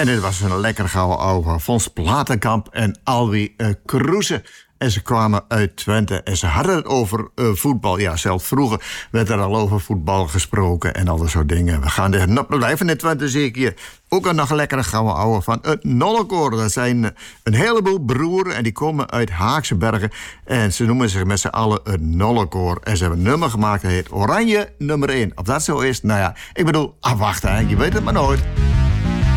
En dit was een lekker gouden ouwe van Fons Platenkamp en Alwie Kroeze. En ze kwamen uit Twente en ze hadden het over voetbal. Ja, zelfs vroeger werd er al over voetbal gesproken en al dat soort dingen. We gaan er blijven in Twente zeker. Ook nog een lekkere gouden ouwe van het Nollekoor. Dat zijn een heleboel broeren en die komen uit Haakse Bergen. En ze noemen zich met z'n allen het Nollekoor. En ze hebben een nummer gemaakt dat heet Oranje nummer 1. Of dat zo is, nou ja, ik bedoel, afwachten, hè. Je weet het maar nooit.